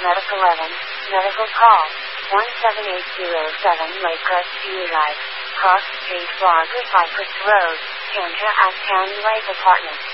Medical 11, medical call, 17807 Lakecrest View Drive, Cross Street, Flagler, Cypress Road, Cantor, County Lake Apartments.